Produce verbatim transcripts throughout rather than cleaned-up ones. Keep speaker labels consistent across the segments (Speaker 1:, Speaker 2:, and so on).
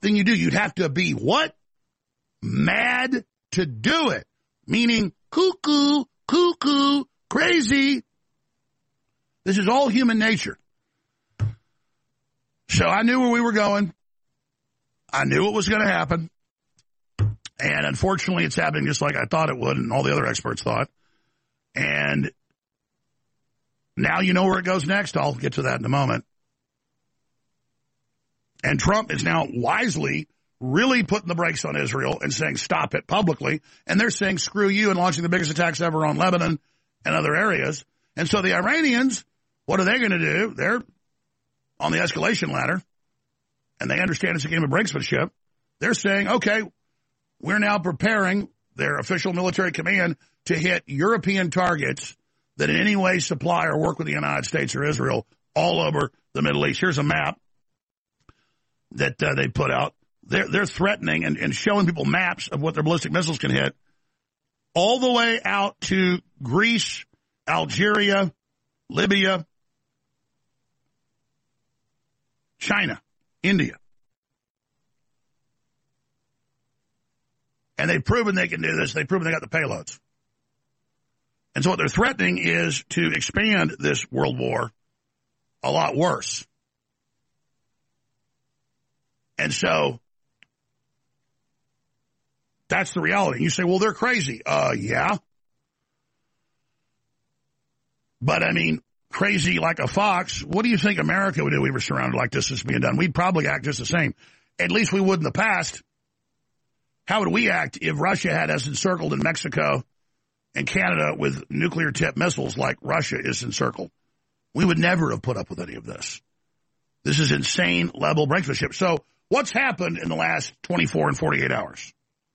Speaker 1: something you do. You'd have to be what? Mad to do it. Meaning cuckoo, cuckoo, crazy. This is all human nature. So I knew where we were going. I knew it was going to happen. And unfortunately, it's happening just like I thought it would and all the other experts thought. And now you know where it goes next. I'll get to that in a moment. And Trump is now wisely really putting the brakes on Israel and saying stop it publicly. And they're saying screw you and launching the biggest attacks ever on Lebanon and other areas. And so the Iranians, what are they going to do? They're on the escalation ladder, and they understand it's a game of brinksmanship. They're saying, okay, we're now preparing their official military command to hit European targets that in any way supply or work with the United States or Israel all over the Middle East. Here's a map that uh, they put out. They're, they're threatening and, and showing people maps of what their ballistic missiles can hit all the way out to Greece, Algeria, Libya, China, India. And they've proven they can do this. They've proven they got the payloads. And so what they're threatening is to expand this world war a lot worse. And so that's the reality. You say, well, they're crazy. Uh, yeah. But, I mean, crazy like a fox. What do you think America would do if we were surrounded like this is being done? We'd probably act just the same. At least we would in the past. How would we act if Russia had us encircled in Mexico and Canada with nuclear-tipped missiles like Russia is encircled? We would never have put up with any of this. This is insane level brinksmanship. So what's happened in the last twenty-four and forty-eight hours?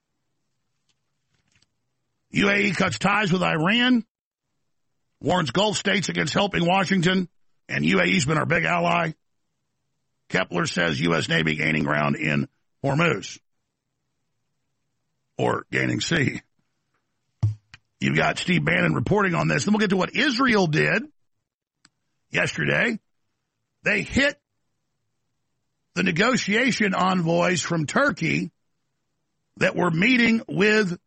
Speaker 1: U A E cuts ties with Iran, warns Gulf states against helping Washington, and U A E's been our big ally. Kepler says U S Navy gaining ground in Hormuz. Or gaining sea. You've got Steve Bannon reporting on this. Then we'll get to what Israel did yesterday. They hit the negotiation envoys from Turkey that were meeting with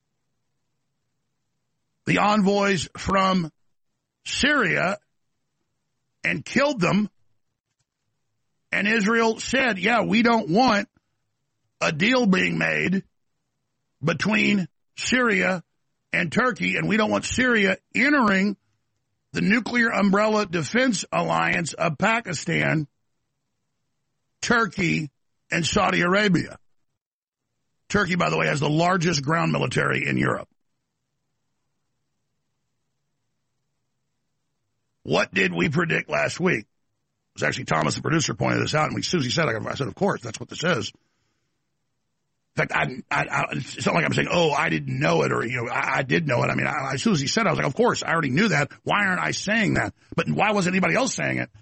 Speaker 1: the envoys from Syria and killed them. And Israel said, yeah, we don't want a deal being made between Syria and Turkey, and we don't want Syria entering the nuclear umbrella defense alliance of Pakistan, Turkey, and Saudi Arabia. Turkey, by the way, has the largest ground military in Europe. What did we predict last week? It was actually Thomas, the producer, pointed this out, and we, Susie said, I said, of course, that's what this is. In fact, I, I, I, it's not like I'm saying, oh, I didn't know it, or, you know, I, I did know it. I mean, I, as soon as he said it, I was like, of course, I already knew that. Why aren't I saying that? But why wasn't anybody else saying it?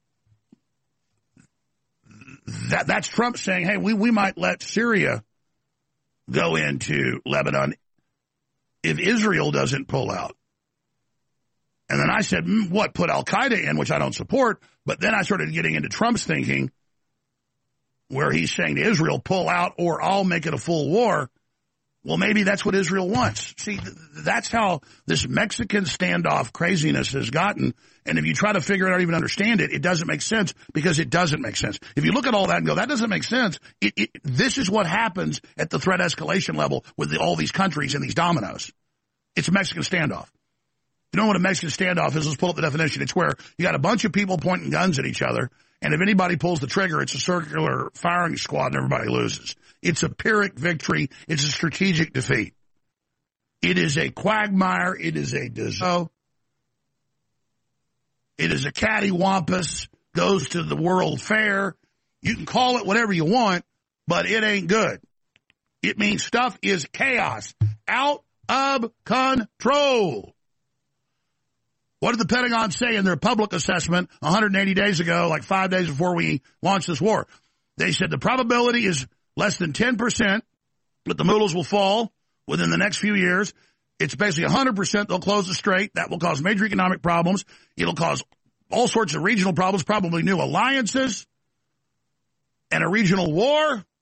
Speaker 1: That That's Trump saying, hey, we, we might let Syria go into Lebanon if Israel doesn't pull out. And then I said, mm, what, put Al-Qaeda in, which I don't support. But then I started getting into Trump's thinking, where he's saying to Israel, pull out or I'll make it a full war. Well, maybe that's what Israel wants. See, th- that's how this Mexican standoff craziness has gotten. And if you try to figure it out or even understand it, it doesn't make sense because it doesn't make sense. If you look at all that and go, that doesn't make sense, it, it, this is what happens at the threat escalation level with the, all these countries and these dominoes. It's a Mexican standoff. You know what a Mexican standoff is? Let's pull up the definition. It's where you got a bunch of people pointing guns at each other, and if anybody pulls the trigger, it's a circular firing squad and everybody loses. It's a Pyrrhic victory. It's a strategic defeat. It is a quagmire. It is a disaster. It is a cattywampus, goes to the World Fair. You can call it whatever you want, but it ain't good. It means stuff is chaos, out of control. What did the Pentagon say in their public assessment one hundred eighty days ago, like five days before we launched this war? They said the probability is less than ten percent that the mullahs will fall within the next few years. It's basically one hundred percent they'll close the strait. That will cause major economic problems. It'll cause all sorts of regional problems, probably new alliances and a regional war.